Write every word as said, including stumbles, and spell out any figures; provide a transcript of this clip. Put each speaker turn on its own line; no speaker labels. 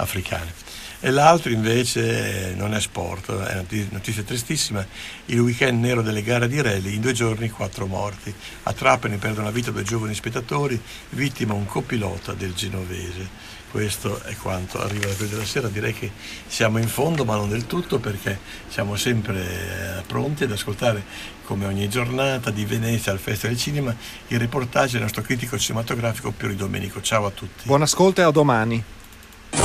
africane. E l'altro invece non è sport, è una notizia tristissima: il weekend nero delle gare di rally, in due giorni quattro morti. A Trapani perdono la vita due giovani spettatori, vittima un copilota del genovese. Questo è quanto arriva da Corriere della Sera. Direi che siamo in fondo, ma non del tutto, perché siamo sempre pronti ad ascoltare, come ogni giornata, di Venezia al Festival del Cinema, il reportage del nostro critico cinematografico Piero Di Domenico. Ciao a tutti.
Buon ascolto e a domani.